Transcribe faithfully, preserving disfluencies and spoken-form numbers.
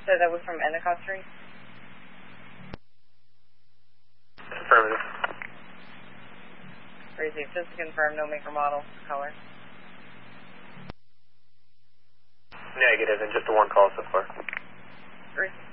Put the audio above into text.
said that was from Endicott Street? Affirmative. Received. Just to confirm, no maker, model, color. Negative, and just a one call so far. Received.